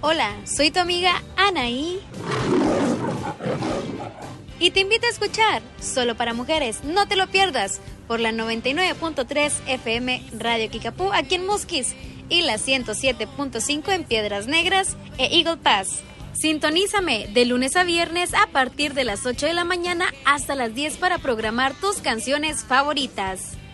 Hola, soy tu amiga Anaí y te invito a escuchar Solo para Mujeres, no te lo pierdas, por la 99.3 FM Radio Kikapú aquí en Musquis y la 107.5 en Piedras Negras e Eagle Pass. Sintonízame de lunes a viernes a partir de las 8 de la mañana hasta las 10 para programar tus canciones favoritas.